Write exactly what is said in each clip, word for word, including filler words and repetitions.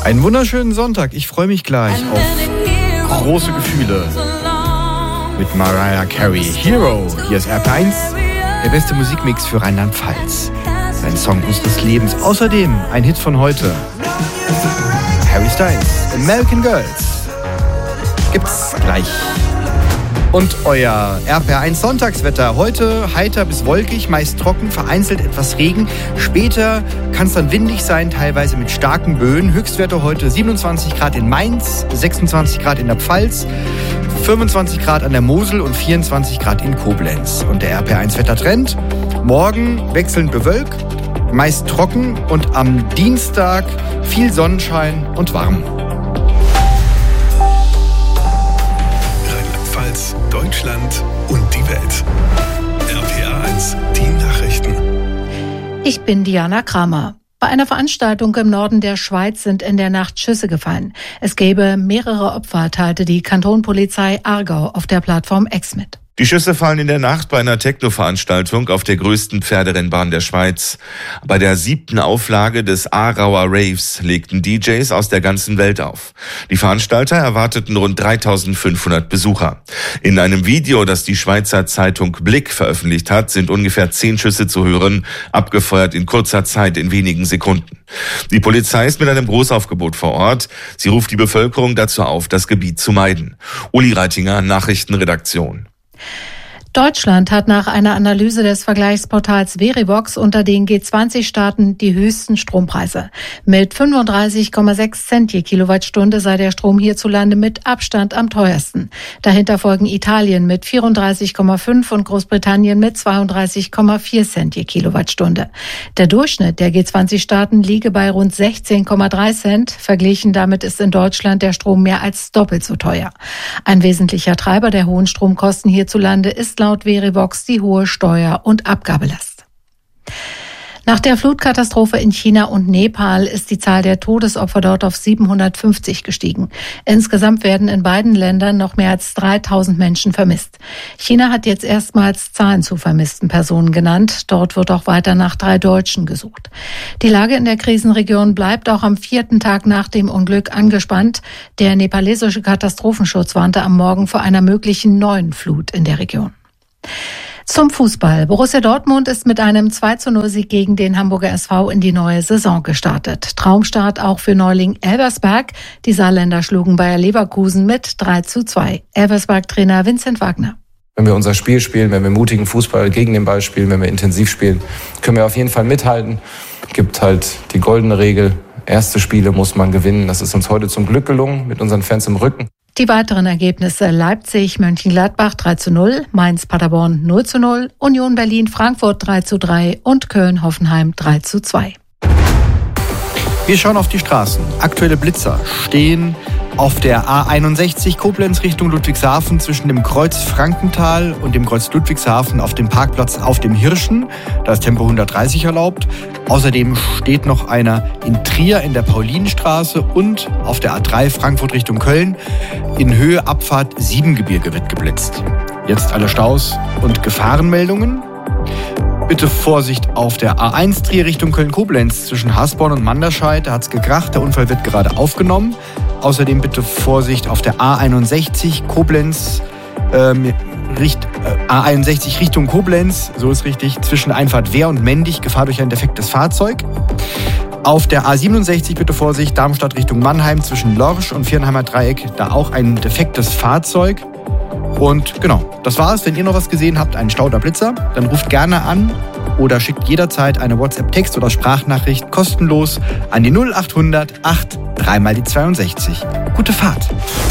Einen wunderschönen Sonntag. Ich freue mich gleich auf große Gefühle mit Mariah Carey. Hero. Hier ist R P eins, der beste Musikmix für Rheinland-Pfalz. Ein Song unseres Lebens. Außerdem ein Hit von heute. Harry Styles, American Girls. Gibt's gleich. Und euer R P R eins Sonntagswetter. Heute heiter bis wolkig, meist trocken, vereinzelt etwas Regen. Später kann es dann windig sein, teilweise mit starken Böen. Höchstwerte heute siebenundzwanzig Grad in Mainz, sechsundzwanzig Grad in der Pfalz, fünfundzwanzig Grad an der Mosel und vierundzwanzig Grad in Koblenz. Und der R P R eins Wettertrend. Morgen wechselnd bewölkt, meist trocken und am Dienstag viel Sonnenschein und warm. Deutschland und die Welt. R P R eins, die Nachrichten. Ich bin Diana Kramer. Bei einer Veranstaltung im Norden der Schweiz sind in der Nacht Schüsse gefallen. Es gäbe mehrere Opfer, teilte die Kantonpolizei Aargau auf der Plattform X mit. Die Schüsse fallen in der Nacht bei einer Techno-Veranstaltung auf der größten Pferderennbahn der Schweiz. Bei der siebten Auflage des Aarauer Raves legten D Js aus der ganzen Welt auf. Die Veranstalter erwarteten rund dreitausendfünfhundert Besucher. In einem Video, das die Schweizer Zeitung Blick veröffentlicht hat, sind ungefähr zehn Schüsse zu hören, abgefeuert in kurzer Zeit in wenigen Sekunden. Die Polizei ist mit einem Großaufgebot vor Ort. Sie ruft die Bevölkerung dazu auf, das Gebiet zu meiden. Uli Reitinger, Nachrichtenredaktion. Deutschland hat nach einer Analyse des Vergleichsportals Verivox unter den G zwanzig Staaten die höchsten Strompreise. Mit fünfunddreißig Komma sechs Cent je Kilowattstunde sei der Strom hierzulande mit Abstand am teuersten. Dahinter folgen Italien mit vierunddreißig Komma fünf und Großbritannien mit zweiunddreißig Komma vier Cent je Kilowattstunde. Der Durchschnitt der G zwanzig Staaten liege bei rund sechzehn Komma drei Cent. Verglichen damit ist in Deutschland der Strom mehr als doppelt so teuer. Ein wesentlicher Treiber der hohen Stromkosten hierzulande ist laut Verivox die hohe Steuer- und Abgabelast. Nach der Flutkatastrophe in China und Nepal ist die Zahl der Todesopfer dort auf siebenhundertfünfzig gestiegen. Insgesamt werden in beiden Ländern noch mehr als dreitausend Menschen vermisst. China hat jetzt erstmals Zahlen zu vermissten Personen genannt. Dort wird auch weiter nach drei Deutschen gesucht. Die Lage in der Krisenregion bleibt auch am vierten Tag nach dem Unglück angespannt. Der nepalesische Katastrophenschutz warnte am Morgen vor einer möglichen neuen Flut in der Region. Zum Fußball. Borussia Dortmund ist mit einem zwei zu null Sieg gegen den Hamburger S V in die neue Saison gestartet. Traumstart auch für Neuling Elversberg. Die Saarländer schlugen Bayer Leverkusen mit drei zu zwei. Elversberg-Trainer Vincent Wagner. Wenn wir unser Spiel spielen, wenn wir mutigen Fußball gegen den Ball spielen, wenn wir intensiv spielen, können wir auf jeden Fall mithalten. Gibt halt die goldene Regel. Erste Spiele muss man gewinnen. Das ist uns heute zum Glück gelungen mit unseren Fans im Rücken. Die weiteren Ergebnisse: Leipzig, Mönchengladbach drei zu null, Mainz, Paderborn null zu null, Union Berlin, Frankfurt drei zu drei und Köln, Hoffenheim drei zu zwei. Wir schauen auf die Straßen. Aktuelle Blitzer stehen auf der A einundsechzig Koblenz Richtung Ludwigshafen zwischen dem Kreuz Frankenthal und dem Kreuz Ludwigshafen auf dem Parkplatz auf dem Hirschen. Da ist Tempo hundertdreißig erlaubt. Außerdem steht noch einer in Trier in der Paulinenstraße und auf der A drei Frankfurt Richtung Köln. In Höhe Abfahrt Siebengebirge wird geblitzt. Jetzt alle Staus und Gefahrenmeldungen. Bitte Vorsicht auf der A eins Trier Richtung Köln-Koblenz zwischen Hasborn und Manderscheid. Da hat es gekracht, der Unfall wird gerade aufgenommen. Außerdem bitte Vorsicht auf der A einundsechzig Koblenz, ähm, Richt, äh, A einundsechzig Richtung Koblenz, so ist richtig, zwischen Einfahrt Wehr und Mendig, Gefahr durch ein defektes Fahrzeug. Auf der A siebenundsechzig bitte Vorsicht, Darmstadt Richtung Mannheim zwischen Lorsch und Viernheimer Dreieck, da auch ein defektes Fahrzeug. Und genau, das war's. Wenn ihr noch was gesehen habt, einen Stau oder Blitzer, dann ruft gerne an oder schickt jederzeit eine WhatsApp-Text- oder Sprachnachricht kostenlos an die null achthundert acht drei mal die zweiundsechzig. Gute Fahrt.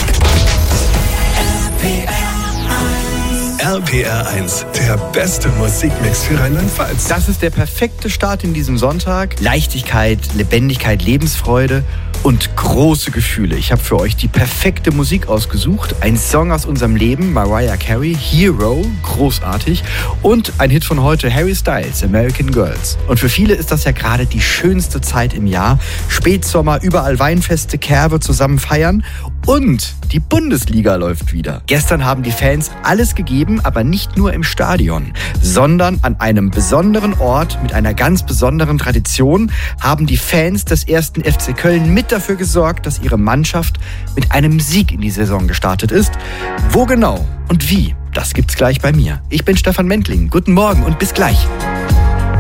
R P R eins, der beste Musikmix für Rheinland-Pfalz. Das ist der perfekte Start in diesem Sonntag. Leichtigkeit, Lebendigkeit, Lebensfreude und große Gefühle. Ich habe für euch die perfekte Musik ausgesucht. Ein Song aus unserem Leben, Mariah Carey, Hero, großartig. Und ein Hit von heute, Harry Styles, American Girls. Und für viele ist das ja gerade die schönste Zeit im Jahr. Spätsommer, überall Weinfeste, Kerbe zusammen feiern. Und die Bundesliga läuft wieder. Gestern haben die Fans alles gegeben, aber nicht nur im Stadion, sondern an einem besonderen Ort mit einer ganz besonderen Tradition haben die Fans des ersten F C Köln mit dafür gesorgt, dass ihre Mannschaft mit einem Sieg in die Saison gestartet ist. Wo genau und wie, das gibt's gleich bei mir. Ich bin Stefan Mentling. Guten Morgen und bis gleich.